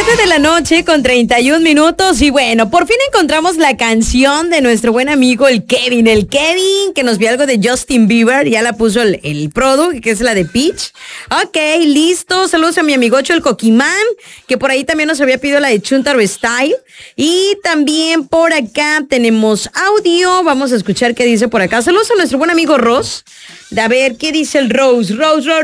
7:31 y bueno, por fin encontramos la canción de nuestro buen amigo el Kevin, que nos vio algo de Justin Bieber, ya la puso el Produ, que es la de Peach. Ok, listo, saludos a mi amigocho el Coquimán, que por ahí también nos había pedido la de Chuntaro Style, y también por acá tenemos audio, vamos a escuchar qué dice por acá. Saludos a nuestro buen amigo Ross, a ver qué dice el Rose.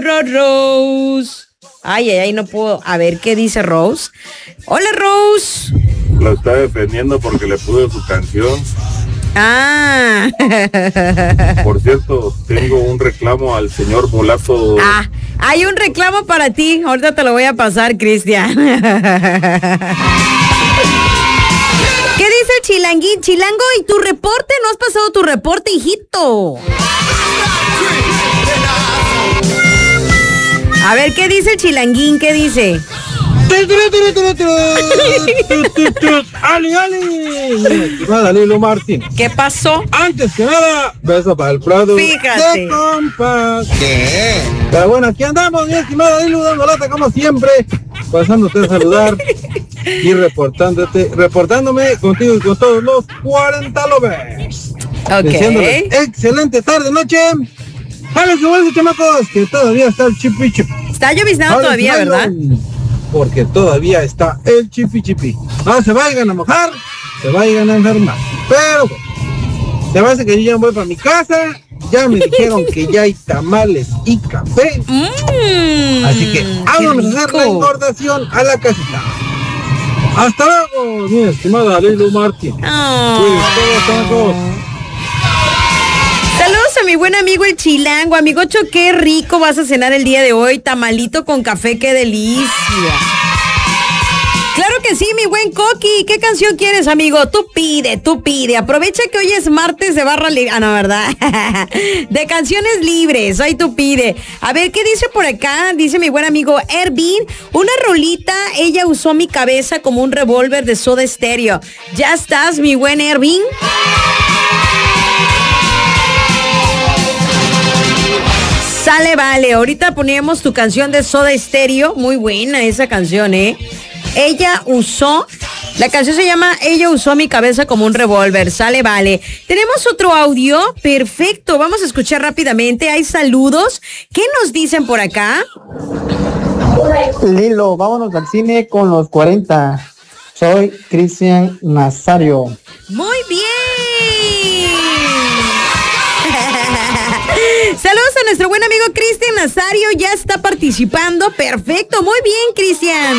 Ay, no puedo. A ver, ¿qué dice Rose? Hola, Rose. Lo está defendiendo porque le pude su canción. Ah. Por cierto, tengo un reclamo al señor Mulato. Ah, hay un reclamo para ti. Ahorita te lo voy a pasar, Cristian. ¿Qué dice el Chilanguín? Chilango, ¿y tu reporte? ¿No has pasado tu reporte, hijito? A ver, ¿qué dice el Chilanguín? ¿Qué dice? ¡Ali! Estimada Lilo Martín. ¿Qué pasó? Antes que nada, beso para el Prado. Fíjate. De compas. ¿Qué? Pero bueno, aquí andamos, mi estimada Lilo, dando lata como siempre. Pasándote a saludar y reportándome contigo y con todos los 40 lovers. Ok. Diciéndoles excelente tarde, noche. ¡Háganse buenos, chamacos! Que todavía está el chipi. Está lloviznado todavía, ¿verdad? Porque todavía está el chipi. No se vayan a mojar, se vayan a enfermar. Pero bueno, se me hace que yo ya voy para mi casa. Ya me dijeron que ya hay tamales y café. Así que vámonos a hacer la engordación a la casita. Hasta luego, mi estimada Lilo Martín. Cuídense todos. Saludos a mi buen amigo el Chilango. Amigocho, qué rico vas a cenar el día de hoy. Tamalito con café, qué delicia. Claro que sí, mi buen Coqui. ¿Qué canción quieres, amigo? Tú pide. Aprovecha que hoy es martes de barra libre. Ah, no, ¿verdad? De canciones libres. Hoy tú pide. A ver, ¿qué dice por acá? Dice mi buen amigo Ervin. Una rolita, ella usó mi cabeza como un revólver de Soda Stereo. ¿Ya estás, mi buen Ervin? Sale, vale, ahorita poníamos tu canción de Soda Stereo, muy buena esa canción, la canción se llama Ella usó mi cabeza como un revólver, sale, vale. Tenemos otro audio, perfecto, vamos a escuchar rápidamente, hay saludos, ¿qué nos dicen por acá? Lilo, vámonos al cine con los 40, soy Cristian Nazario. Muy bien. Saludos a nuestro buen amigo Cristian Nazario, ya está participando, perfecto, muy bien, Cristian.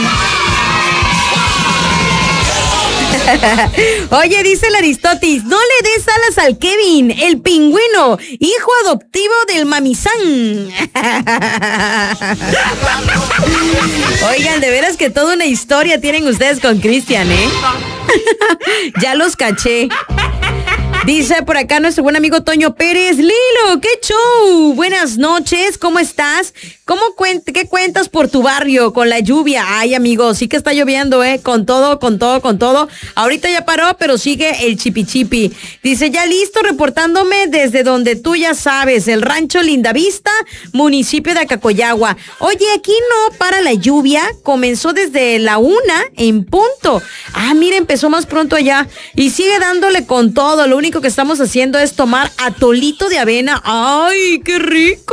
Oye, dice el Aristóteles, no le des alas al Kevin, el pingüino, hijo adoptivo del mamizán. Oigan, de veras que toda una historia tienen ustedes con Cristian, Ya los caché. Dice por acá nuestro buen amigo Toño Pérez, Lilo, qué show, buenas noches, ¿cómo estás? ¿Qué cuentas por tu barrio con la lluvia? Ay, amigo, sí que está lloviendo, con todo. Ahorita ya paró, pero sigue el chipi. Dice, ya listo, reportándome desde donde tú ya sabes, el rancho Lindavista, municipio de Acacoyagua. Oye, aquí no para la lluvia, comenzó desde la 1 en punto. Ah, mira, empezó más pronto allá y sigue dándole con todo. Lo único que estamos haciendo es tomar atolito de avena. ¡Ay, qué rico!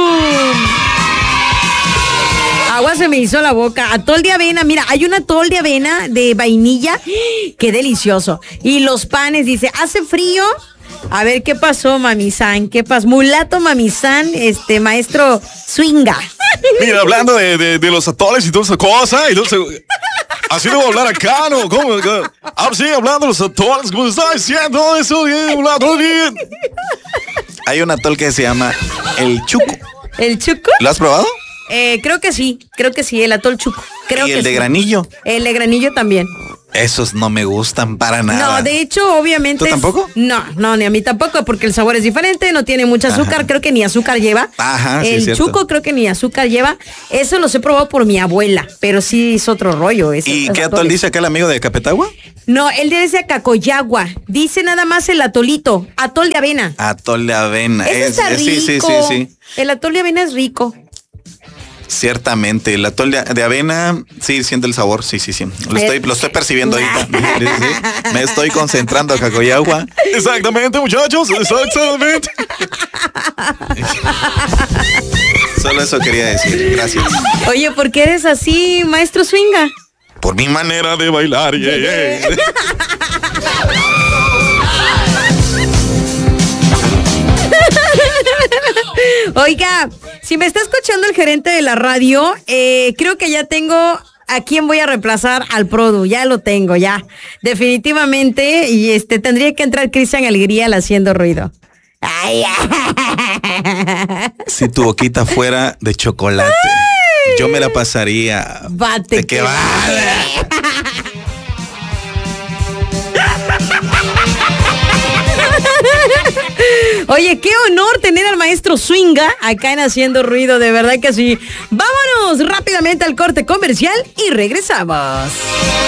Agua se me hizo la boca. Atol de avena, mira, hay un atol de avena de vainilla. ¡Qué delicioso! Y los panes, dice, ¿hace frío? A ver, ¿qué pasó, Mamizán? ¿Qué pasó? Mulato Mamizán, maestro Swinga. Mira, hablando de los atoles y toda esa cosa, entonces, así debo hablar acá, ¿no? ¿Cómo? Ahora sí, hablando de los atoles, como está diciendo eso, bien. Hay un atol que se llama el Chuco. ¿El Chuco? ¿Lo has probado? Creo que sí, el atol Chuco. ¿Y el de granillo? El de granillo también. Esos no me gustan para nada. No, de hecho, obviamente... ¿Tú tampoco? No, ni a mí tampoco, porque el sabor es diferente, no tiene mucho azúcar, Ajá. Creo que ni azúcar lleva. Ajá, sí, el Chuco creo que ni azúcar lleva. Eso los he probado por mi abuela, pero sí es otro rollo. ¿Y qué atol dice acá el amigo de Capetagua? No, él dice Acacoyagua. Dice nada más el atolito, atol de avena. Atol de avena. Ese está rico. Sí. El atol de avena es rico. Ciertamente, el atol de avena, sí, siente el sabor, sí. Lo estoy percibiendo ahorita. Sí. Me estoy concentrando, Cacoyagua. Exactamente, muchachos, exactamente. Solo eso quería decir, gracias. Oye, ¿por qué eres así, maestro Swinga? Por mi manera de bailar, yeah. Oiga, si me está escuchando el gerente de la radio, creo que ya tengo a quién voy a reemplazar al Produ. Ya lo tengo, ya. Definitivamente. Y tendría que entrar Cristian Alegría al Haciendo Ruido. Ay, si tu boquita fuera de chocolate, yo me la pasaría. Bate. ¿De qué va? Oye, qué honor tener al maestro Swinga acá en Haciendo Ruido, de verdad que sí. Vámonos rápidamente al corte comercial y regresamos.